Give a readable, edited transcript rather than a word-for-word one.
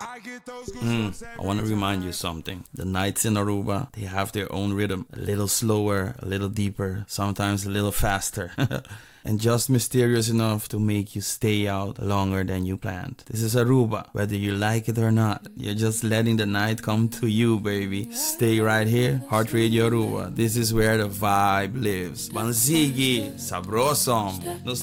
I want to remind you something. The nights in Aruba, they have their own rhythm. A little slower, a little deeper, sometimes a little faster. And just mysterious enough to make you stay out longer than you planned. This is Aruba, whether you like it or not. You're just letting the night come to you, baby. Stay right here, Heart Radio Aruba. This is where the vibe lives. Bansigi, sabrosom. Nos